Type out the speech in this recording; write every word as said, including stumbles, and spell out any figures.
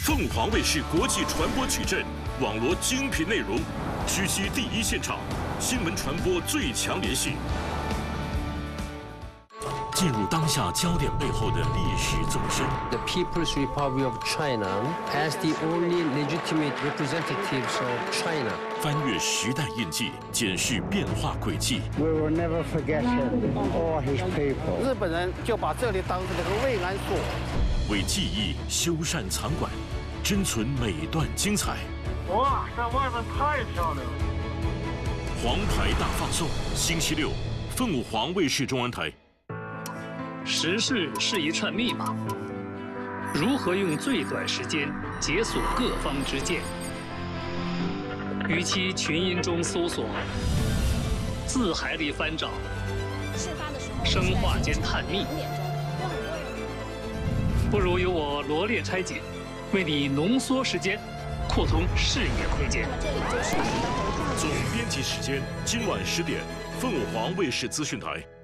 凤凰卫视国际传播矩阵，网罗精品内容，狙击第一现场，新闻传播最强联系。进入当下焦点背后的历史纵深。 The People's Republic of China as the only legitimate representatives of China. 翻越时代印记，检视变化轨迹。 We will never forget him or his people. 日本人就把这里当成了个慰安所。 为记忆修缮藏馆，珍存每段精彩。 哇，在外面太漂亮了！ 黄牌大放送，星期六，凤凰卫视中文台。 时事是一串密码，如何用最短时间解锁各方之见？与其群音中搜索，字海里翻找，生化间探秘，不如由我罗列拆解，为你浓缩时间，扩通视野空间。 总编辑时间，今晚十点，凤凰卫视资讯台。